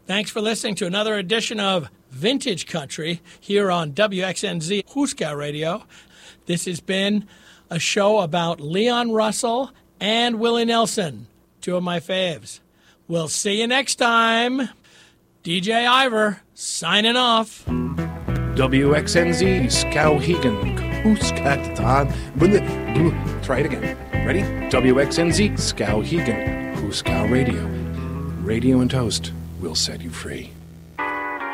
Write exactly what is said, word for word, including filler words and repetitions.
Thanks for listening to another edition of Vintage Country here on W X N Z Huska Radio. This has been a show about Leon Russell and Willie Nelson, two of my faves. We'll see you next time. D J Ivor, signing off. W X N Z Skowhegan. Try it again. Ready? W X N Z Skowhegan. Huska Radio. Radio and toast will set you free.